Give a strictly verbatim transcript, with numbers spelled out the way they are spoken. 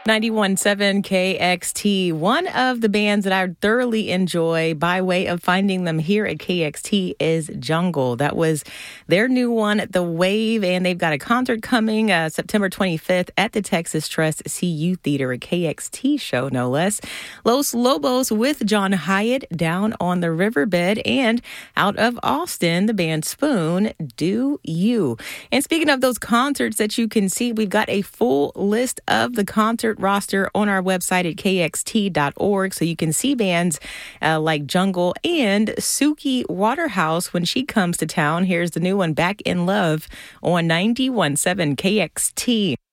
ninety-one point seven K X T, one of the bands that I thoroughly enjoy by way of finding them here at K X T is Jungle. That was their new one, The Wave, and they've got a concert coming uh, September twenty-fifth at the Texas Trust C U Theater, a K X T show, no less. Los Lobos with John Hyatt, Down on the Riverbed, and out of Austin, the band Spoon, Do You. And speaking of those concerts that you can see, we've got a full list of the concert roster on our website at K X T dot org, so you can see bands uh, like Jungle and Suki Waterhouse when she comes to town. Here's the new one, Back in Love, on ninety-one point seven K X T.